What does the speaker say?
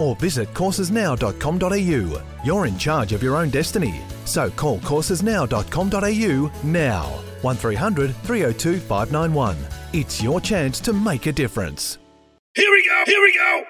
or visit coursesnow.com.au. You're in charge of your own destiny. So call coursesnow.com.au now. 1300 302 591. It's your chance to make a difference. Here we go!